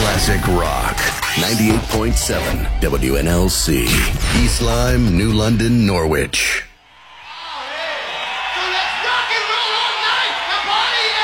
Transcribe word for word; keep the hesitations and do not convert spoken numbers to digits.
Classic Rock. ninety-eight point seven W N L C. East Lyme, New London, Norwich. So let's rock and roll all night. The party